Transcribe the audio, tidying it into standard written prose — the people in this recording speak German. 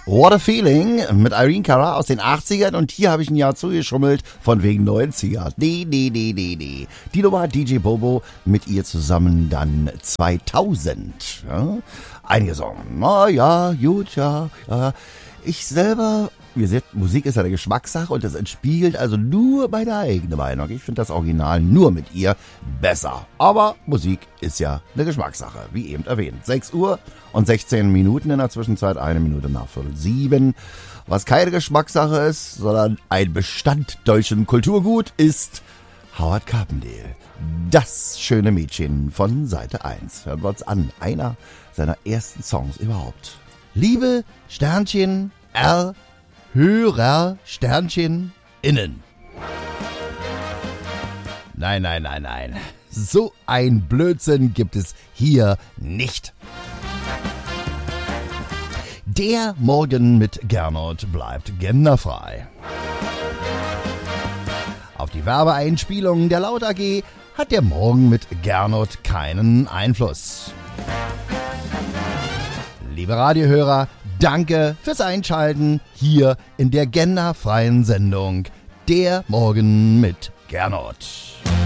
What a Feeling mit Irene Cara aus den 80ern und hier habe ich ein Jahr zugeschummelt von wegen 90er. Nee. Die Nummer hat DJ Bobo mit ihr zusammen dann 2000. Ja? Einige sagen, na ja, gut, ja. Ich selber, ihr seht, Musik ist ja eine Geschmackssache und das entspiegelt also nur meine eigene Meinung. Ich finde das Original nur mit ihr besser. Aber Musik ist ja eine Geschmackssache, wie eben erwähnt. 6 Uhr und 16 Minuten in der Zwischenzeit, 1 Minute nach 7. Was keine Geschmackssache ist, sondern ein Bestand deutschen Kulturgut ist Howard Carpendale. Das schöne Mädchen von Seite 1. Hören wir uns an. Einer seiner ersten Songs überhaupt. Liebe Sternchen R Hörer Sternchen innen. Nein. So ein Blödsinn gibt es hier nicht. Der Morgen mit Gernot bleibt genderfrei. Auf die Werbeeinspielungen der Laut AG hat der Morgen mit Gernot keinen Einfluss. Liebe Radiohörer, danke fürs Einschalten hier in der genderfreien Sendung Der Morgen mit Gernot.